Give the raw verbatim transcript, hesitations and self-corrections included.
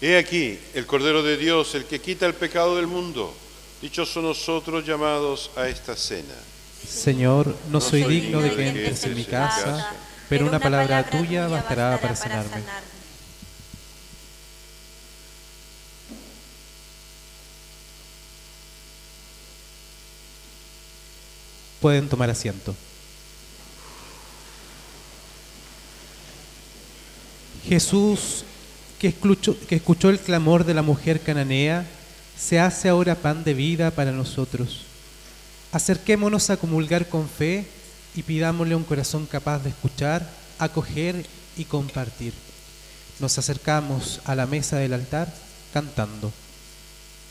He aquí, el Cordero de Dios, el que quita el pecado del mundo. Dichosos nosotros llamados a esta cena. Señor, no soy digno de que entres en mi casa, pero una palabra tuya bastará para sanarme. Pueden tomar asiento. Jesús, que escuchó, que escuchó el clamor de la mujer cananea, se hace ahora pan de vida para nosotros. Acerquémonos a comulgar con fe y pidámosle un corazón capaz de escuchar, acoger y compartir. Nos acercamos a la mesa del altar cantando.